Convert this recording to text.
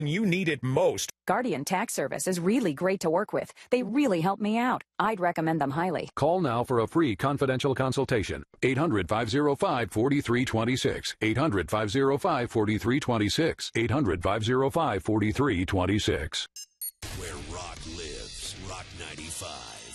you need it most. Guardian Tax Service is really great to work with. They really help me out. I'd recommend them highly. Call now for a free confidential consultation. 800-505-4326. 800-505-4326. 800-505-4326. Where rock lives. Rock 95.